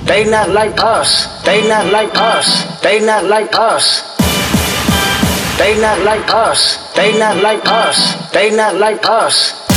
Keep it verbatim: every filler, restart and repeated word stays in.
They not like us. They not like us. They not like us. They not like us. They not like us. They not like us.